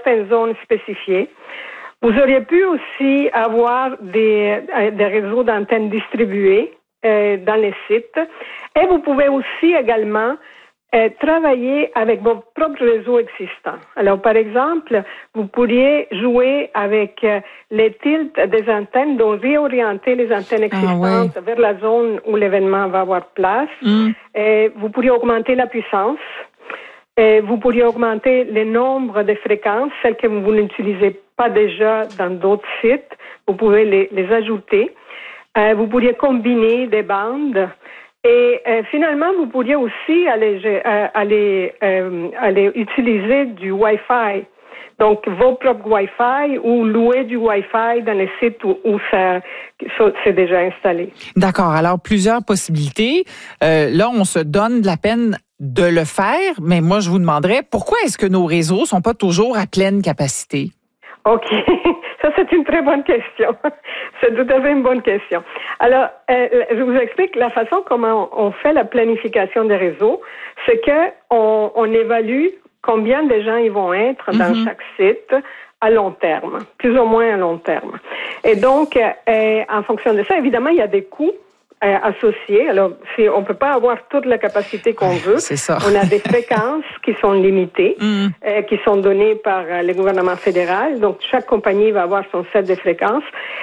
certaines zones spécifiées. Vous auriez pu aussi avoir des réseaux d'antennes distribués dans les sites. Et vous pouvez aussi également travailler avec vos propres réseaux existants. Alors, par exemple, vous pourriez jouer avec les tilts des antennes, donc réorienter les antennes existantes vers la zone où l'événement va avoir place. Et vous pourriez augmenter la puissance. Et vous pourriez augmenter le nombre de fréquences, celles que vous n'utilisez pas déjà dans d'autres sites. Vous pouvez les ajouter. Vous pourriez combiner des bandes. Et finalement, vous pourriez aussi aller utiliser du Wi-Fi. Donc, vos propres Wi-Fi ou louer du Wi-Fi dans les sites où c'est déjà installé. D'accord. Alors, plusieurs possibilités. Là, on se donne de la peine de le faire, mais moi, je vous demanderais, pourquoi est-ce que nos réseaux sont pas toujours à pleine capacité? OK. Ça, c'est une très bonne question. C'est tout à fait une bonne question. Alors, je vous explique la façon comment on fait la planification des réseaux. C'est que on évalue combien de gens ils vont être dans chaque site à long terme, plus ou moins à long terme. Et donc, en fonction de ça, évidemment, il y a des coûts associés. Alors, on peut pas avoir toute la capacité qu'on veut. C'est ça. On a des fréquences qui sont limitées, qui sont données par le gouvernement fédéral. Donc, chaque compagnie va avoir son set de fréquences.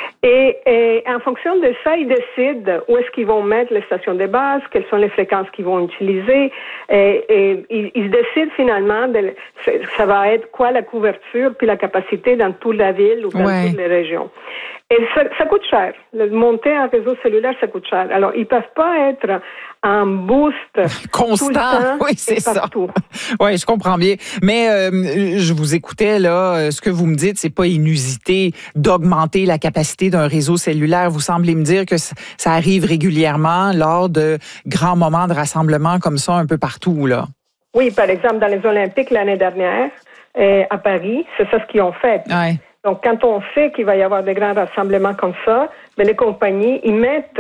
Et en fonction de ça, ils décident où est-ce qu'ils vont mettre les stations de base, quelles sont les fréquences qu'ils vont utiliser. Et ils décident finalement ça va être quoi la couverture puis la capacité dans toute la ville ou dans toutes les régions. Et ça coûte cher. Monter un réseau cellulaire, ça coûte cher. Alors, ils peuvent pas être en boost constant. Tout le temps oui, c'est et partout. ça. Oui, je comprends bien. Mais je vous écoutais là, ce que vous me dites, c'est pas inusité d'augmenter la capacité d'un réseau cellulaire. Vous semblez me dire que ça arrive régulièrement lors de grands moments de rassemblement comme ça un peu partout là. Oui, par exemple dans les Olympiques l'année dernière à Paris, c'est ça ce qu'ils ont fait. Ouais. Donc, quand on sait qu'il va y avoir des grands rassemblements comme ça, les compagnies, ils mettent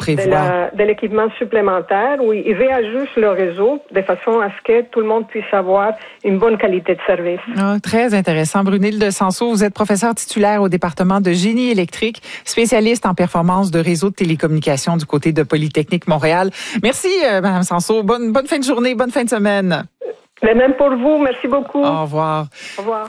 de l'équipement supplémentaire où ils réajustent le réseau de façon à ce que tout le monde puisse avoir une bonne qualité de service. Ah, très intéressant. Brunilde Sanso, vous êtes professeure titulaire au département de génie électrique, spécialiste en performance de réseaux de télécommunications du côté de Polytechnique Montréal. Merci, Madame Sanso. Bonne fin de journée, bonne fin de semaine. Mais même pour vous, merci beaucoup. Au revoir. Au revoir.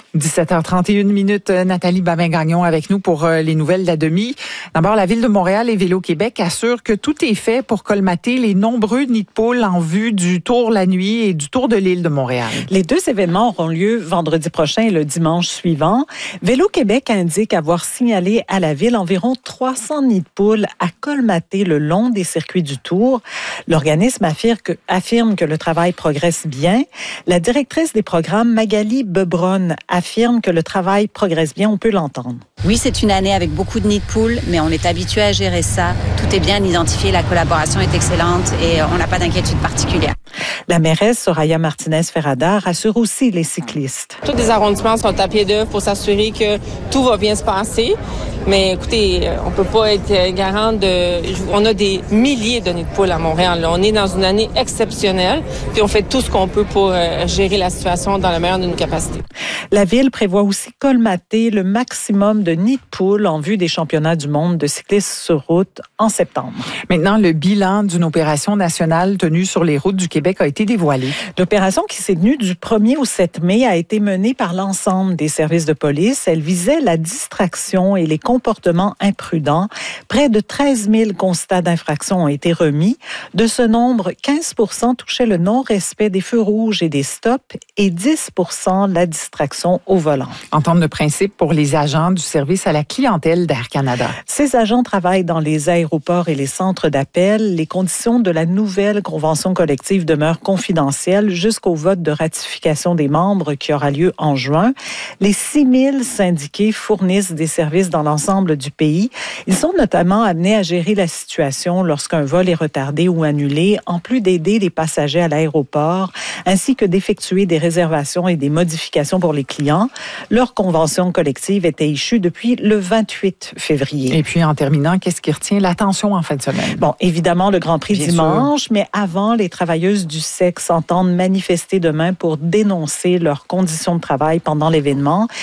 17h31, Nathalie Babin-Gagnon avec nous pour les nouvelles de la demi. D'abord, la Ville de Montréal et Vélo-Québec assurent que tout est fait pour colmater les nombreux nids de poules en vue du Tour la nuit et du Tour de l'île de Montréal. Les deux événements auront lieu vendredi prochain et le dimanche suivant. Vélo-Québec indique avoir signalé à la Ville environ 300 nids de poules à colmater le long des circuits du Tour. L'organisme affirme que le travail progresse bien. La directrice des programmes, Magali Bebron, affirme que le travail progresse bien. On peut l'entendre. Oui, c'est une année avec beaucoup de nids de poules, mais on est habitué à gérer ça. Tout est bien identifié, la collaboration est excellente et on n'a pas d'inquiétude particulière. La mairesse Soraya Martinez-Ferrada rassure aussi les cyclistes. Tous les arrondissements sont à pied d'œuvre pour s'assurer que tout va bien se passer. Mais écoutez, on peut pas être garant on a des milliers de nids de poules à Montréal. Là. On est dans une année exceptionnelle, puis on fait tout ce qu'on peut pour gérer la situation dans la meilleure de nos capacités. La Ville prévoit aussi colmater le maximum de nids de poules en vue des championnats du monde de cyclisme sur route en septembre. Maintenant, le bilan d'une opération nationale tenue sur les routes du Québec a été dévoilé. L'opération qui s'est tenue du 1er au 7 mai a été menée par l'ensemble des services de police. Elle visait la distraction et les comportements imprudents. Près de 13 000 constats d'infraction ont été remis. De ce nombre, 15 % touchaient le non-respect des feux rouges et des stops et 10 % la distraction au volant. Entente de principe pour les agents du service à la clientèle d'Air Canada. Ces agents travaillent dans les aéroports et les centres d'appel. Les conditions de la nouvelle convention collective demeurent confidentielles jusqu'au vote de ratification des membres qui aura lieu en juin. Les 6 000 syndiqués fournissent des services dans l'ensemble du pays. Ils sont notamment amenés à gérer la situation lorsqu'un vol est retardé ou annulé, en plus d'aider les passagers à l'aéroport, ainsi que d'effectuer des réservations et des modifications pour les clients. Leur convention collective était issue depuis le 28 février. Et puis, en terminant, qu'est-ce qui retient l'attention en fin de semaine? Bon, évidemment, le Grand Prix dimanche, mais avant, les travailleuses du sexe entendent manifester demain pour dénoncer leurs conditions de travail pendant l'événement.